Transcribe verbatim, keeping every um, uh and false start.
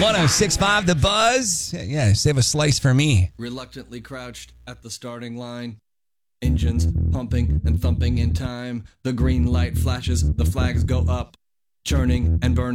one oh six point five The Buzz. Yeah, save a slice for me. Reluctantly crouched at the starting line. Engines pumping and thumping in time. The green light flashes, the flags go up. Churning and burning.